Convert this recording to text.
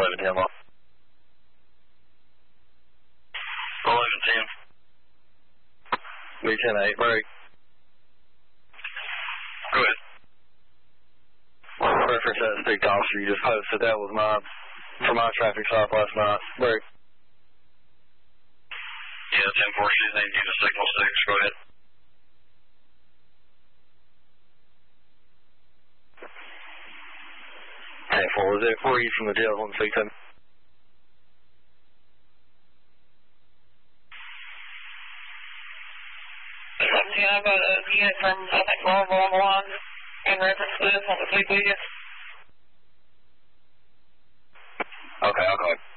1110 off. 1110. B10-8, break. Go ahead. Reference that speak to officer you just posted. That was mine for my traffic stop last night. Break. Yeah, 10-4, she's named you to signal 6. Go ahead. Hey, 4, was it 4 you from the jail on speak to me? Yeah, I've got a unit from, I think, Louisville on the line in reference to this. Want to speak with you? Okay, I'll go ahead.